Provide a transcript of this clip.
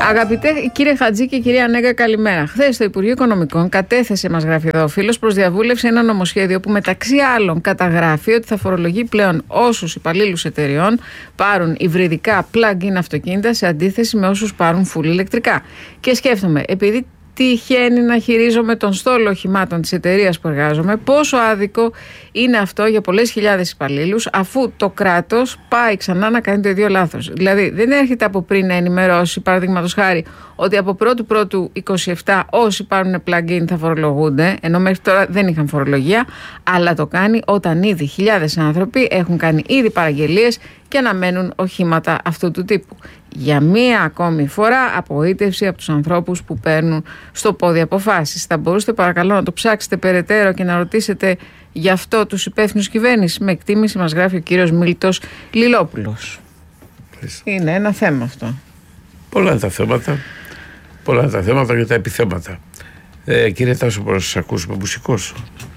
Αγαπητέ κύριε Χατζή και κυρία Νέγκα, καλημέρα. Χθες το Υπουργείο Οικονομικών κατέθεσε, μας γράφει εδώ ο φίλος, προς διαβούλευση ένα νομοσχέδιο που μεταξύ άλλων καταγράφει ότι θα φορολογεί πλέον όσους υπαλλήλους εταιριών πάρουν υβριδικά plug-in αυτοκίνητα σε αντίθεση με όσους πάρουν full ηλεκτρικά. Και σκέφτομαι, επειδή τυχαίνει να χειρίζομαι τον στόλο οχημάτων της εταιρείας που εργάζομαι, πόσο άδικο είναι αυτό για πολλές χιλιάδες υπαλλήλους, αφού το κράτος πάει ξανά να κάνει το ίδιο λάθος. Δηλαδή, δεν έρχεται από πριν να ενημερώσει, παραδείγματος χάρη, ότι από 1η 27 όσοι πάρουν plug-in θα φορολογούνται, ενώ μέχρι τώρα δεν είχαν φορολογία, αλλά το κάνει όταν ήδη χιλιάδες άνθρωποι έχουν κάνει ήδη παραγγελίες και αναμένουν οχήματα αυτού του τύπου. Για μία ακόμη φορά απογοήτευση από τους ανθρώπους που παίρνουν στο πόδι αποφάσεις. Θα μπορούσατε παρακαλώ να το ψάξετε περαιτέρω και να ρωτήσετε γι' αυτό τους υπεύθυνους κυβέρνησης? Με εκτίμηση μας γράφει ο κύριος Μίλτος Λιλόπουλος. Είναι ένα θέμα αυτό. Πολλά είναι τα θέματα. Πολλά είναι τα θέματα και τα επιθέματα. Κύριε Τάσο, μπορώ να σας ακούσουμε μουσικός?